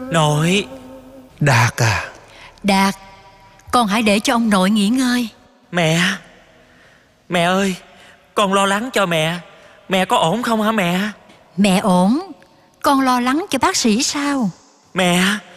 Nội. Đạt à? Đạt, con hãy để cho ông nội nghỉ ngơi. Mẹ. Mẹ ơi, con lo lắng cho mẹ. Mẹ có ổn không hả mẹ? Mẹ ổn. Con lo lắng cho bác sĩ sao? Mẹ.